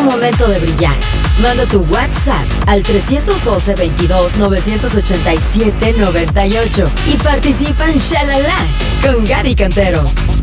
momento de brillar. Manda tu WhatsApp al 312-22-987-98 y participa en Shalala con Gaby Cantero.